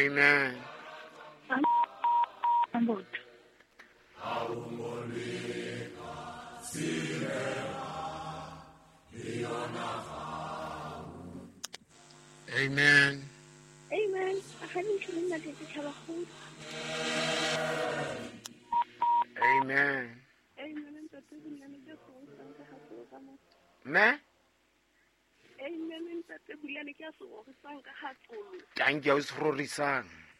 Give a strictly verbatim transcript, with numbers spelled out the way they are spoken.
Amen. Amen. Amen. I haven't seen that it's a food. Amen. Amen. That doesn't mean just one thing to have to come. Me? Amen. That the Bulianic has to walk a song. Thank you for risang.